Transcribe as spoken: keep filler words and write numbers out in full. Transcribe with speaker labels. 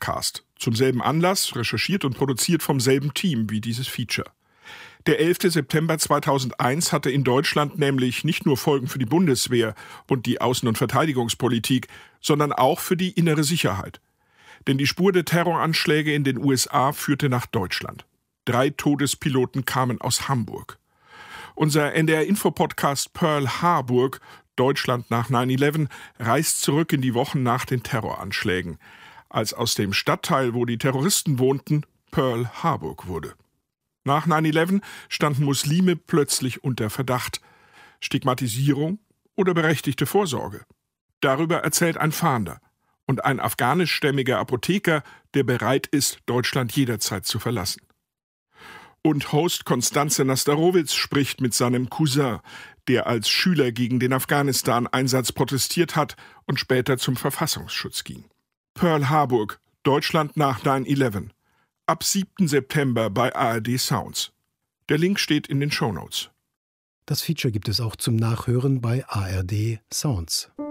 Speaker 1: Podcast. Zum selben Anlass, recherchiert und produziert vom selben Team wie dieses Feature. Der elfter September zweitausendeins hatte in Deutschland nämlich nicht nur Folgen für die Bundeswehr und die Außen- und Verteidigungspolitik, sondern auch für die innere Sicherheit. Denn die Spur der Terroranschläge in den U S A führte nach Deutschland. Drei Todespiloten kamen aus Hamburg. Unser N D R-Info-Podcast Pearl Harburg, Deutschland nach neun elf, reist zurück in die Wochen nach den Terroranschlägen, als aus dem Stadtteil, wo die Terroristen wohnten, Pearl Harburg wurde. Nach neun elf standen Muslime plötzlich unter Verdacht. Stigmatisierung oder berechtigte Vorsorge? Darüber erzählt ein Fahnder und ein afghanischstämmiger Apotheker, der bereit ist, Deutschland jederzeit zu verlassen. Und Host Konstanze Nastarowitz spricht mit seinem Cousin, der als Schüler gegen den Afghanistan-Einsatz protestiert hat und später zum Verfassungsschutz ging. Pearl Harburg, Deutschland nach neun elf. Ab siebten September bei A R D Sounds. Der Link steht in den Shownotes.
Speaker 2: Das Feature gibt es auch zum Nachhören bei A R D Sounds.